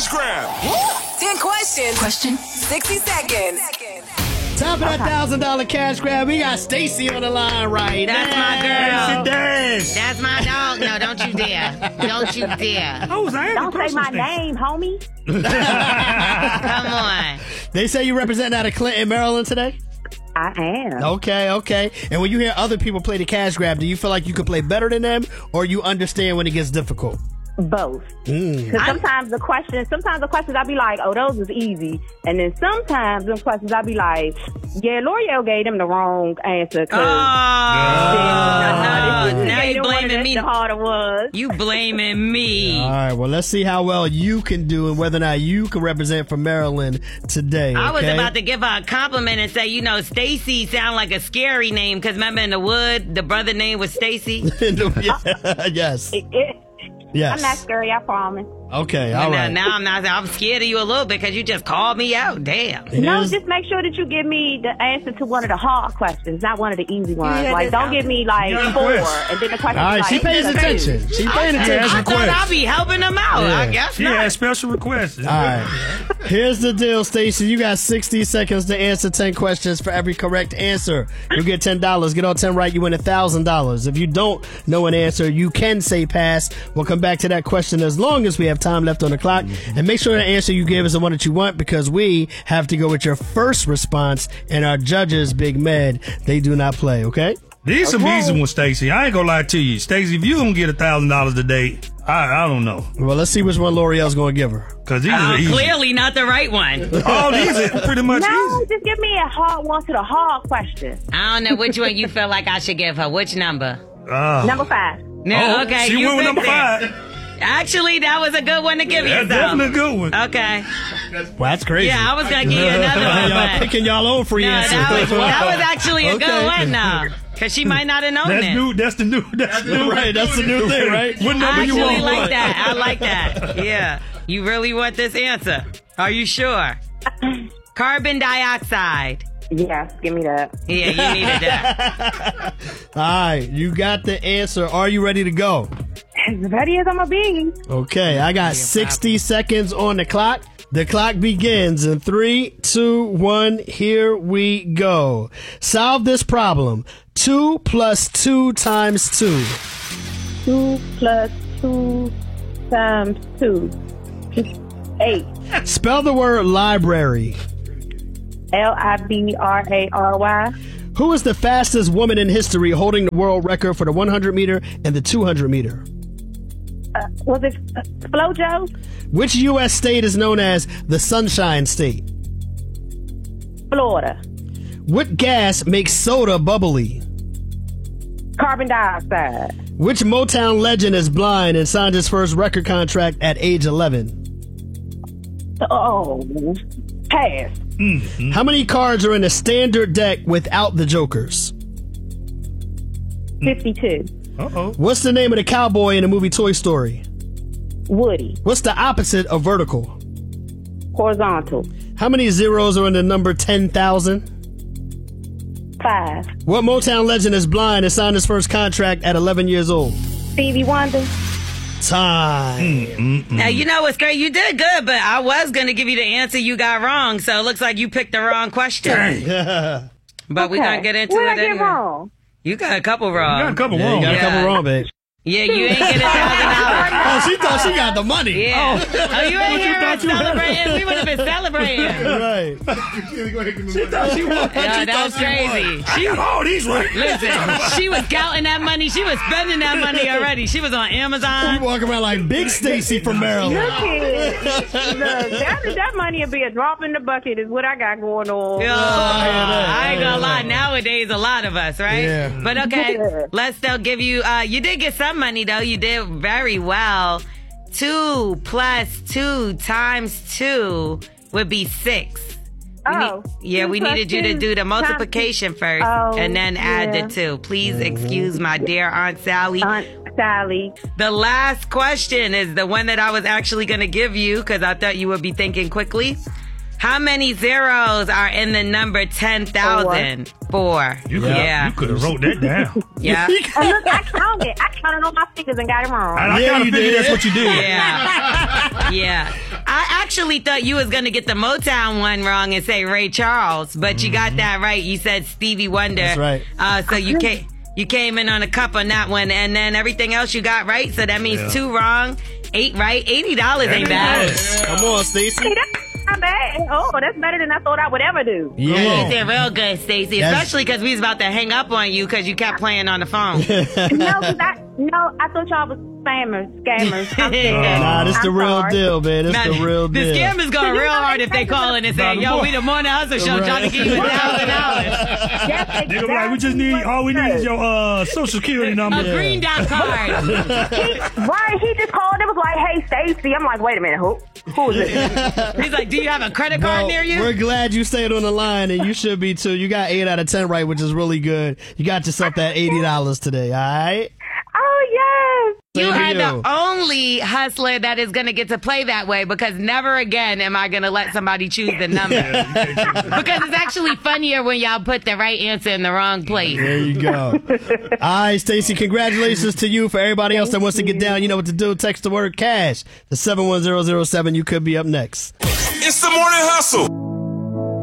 Cash Grab. 10 questions. Question. 60 seconds. Time for that $1,000 cash grab. We got Stacy on the line right That's now. my girl. Yes. That's my dog. No, don't you dare. Don't you dare. Don't Say my name, homie. Come on. They say you represent out of Clinton, Maryland today? I am. Okay. And when you hear other people play the cash grab, do you feel like you can play better than them, or you understand when it gets difficult? Both. Because sometimes the questions I'll be like, oh, those is easy. And then sometimes the questions I'll be like, yeah, L'Oreal gave them the wrong answer. Now you blaming me. The harder was. You blaming me. All right, well, let's see how well you can do and whether or not you can represent for Maryland today. I was okay? about to give her a compliment and say, Stacy sound like a scary name because remember in the Wood, the brother name was Stacy. Yes. Yes. I'm not scary, I promise. Okay, all right. Now I'm not. I'm scared of you a little bit because you just called me out. Damn. No, just make sure that you give me the answer to one of the hard questions, not one of the easy ones. Don't give me like 4 and then the question. All right, she pays attention. She's paying attention. I thought I'd be helping them out. Yeah. I guess She not. has special requests. All right. Here's the deal, Stacey. You got 60 seconds to answer 10 questions. For every correct answer, you get $10. Get all 10 right, you win $1,000. If you don't know an answer, you can say pass. We'll come back to that question as long as we have time left on the clock. And make sure the answer you give is the one that you want, because we have to go with your first response, and our judges, Big Med, they do not play, okay? These some easy ones, Stacey. I ain't gonna lie to you. Stacey, if you don't get $1,000 today, I don't know. Well, let's see which one L'Oreal's going to give her. Because these are easy. Clearly not the right one. All these are pretty much No, easy. just give me a hard one to the hard question. I don't know which one you feel like I should give her. Which number? Number 5. No, okay, she you went with number picked it. 5. Actually, that was a good one to give That's yourself. definitely a good one. Okay. Well, that's crazy. Yeah, I was going to give you another one. Y'all but- picking y'all own free No, answer. that was actually a Okay. good one, though. Because she might not have known That's it. new. That's the new. That's new. Right, that's the new thing, right? What I number you actually want? like that. I like that. Yeah. You really want this answer? Are you sure? Carbon dioxide. Yes, give me that. Yeah, you needed that. All right, you got the answer. Are you ready to go? As ready as I'm going to be. Okay, I got 60 seconds on the clock. The clock begins in 3, 2, 1. Here we go. Solve this problem. 2 plus 2 times 2. 2 plus 2 times 2. 8. Spell the word library. Library. Who is the fastest woman in history holding the world record for the 100 meter and the 200 meter? Was it Flojo? Which U.S. state is known as the Sunshine State? Florida. What gas makes soda bubbly? Carbon dioxide. Which Motown legend is blind and signed his first record contract at age 11? Oh, pass. How many cards are in a standard deck without the jokers? 52. Uh-oh. What's the name of the cowboy in the movie Toy Story? Woody. What's the opposite of vertical? Horizontal. How many zeros are in the number 10,000? 5. What Motown legend is blind and signed his first contract at 11 years old? Stevie Wonder. Time. Now, you know what's great? You did good, but I was going to give you the answer you got wrong, so it looks like you picked the wrong question. Yeah, But we're going to get into what it did I get anyway. wrong? You got a couple You got wrong. a couple you wrong. got a couple wrong, babe. Yeah, you ain't get $1,000. Oh, she thought she got the money. Yeah. Oh, you ain't hear us celebrating? We would have been celebrating. Right. She thought she won. Yeah, that was crazy. I got all these right. Listen, she was counting that money. She was spending that money already. She was on You Amazon. walk around like Big Stacy from Maryland. Look, that money will be a drop in the bucket is what I got going on. Yo, I ain't gonna lie. Nowadays, a lot of us, right? Yeah. But okay, let's still give you. You did get some money though. You did very well. 2 plus 2 times 2 would be 6. We needed you to do the multiplication first and then add the 2. Please excuse my dear Aunt Sally. Aunt Sally. The last question is the one that I was actually going to give you because I thought you would be thinking quickly. How many zeros are in the number 10,000? 4. You could have wrote that down. Yeah. Look, I counted. I counted on my fingers and got it wrong. I Yeah, kind you of figured did. that's what you did. Yeah. Yeah. I actually thought you was going to get the Motown one wrong and say Ray Charles, but you got that right. You said Stevie Wonder. That's right. So you came in on a cup on that one, and then everything else you got right. So that means 2 wrong, 8 right. $80 ain't bad. Come on, Stacey. Not bad. Oh, that's better than I thought I would ever do. Yeah. You did real good, Stacey. Especially because we was about to hang up on you because you kept playing on the phone. I thought y'all was scammers. Nah, this the real deal, man. This the real deal. The scammers going real hard if they call in and say, yo, we the Morning Hustle Show trying to give you $1,000. Yes, They're like, we just need, all we need is your social security number. A green dot card. He just called and was like, hey, Stacey. I'm like, wait a minute, who is it? He's like, do you have a credit card near you? We're glad you stayed on the line, and you should be too. You got 8 out of 10 right, which is really good. You got yourself that $80 today, all right? Oh, yes. You are the only hustler that is going to get to play that way, because never again am I going to let somebody choose the number. Because it's actually funnier when y'all put the right answer in the wrong place. There you go. All right, Stacey, congratulations to you. For everybody else that wants to get down, you know what to do. Text the word CASH to 71007. You could be up next. It's the Morning Hustle.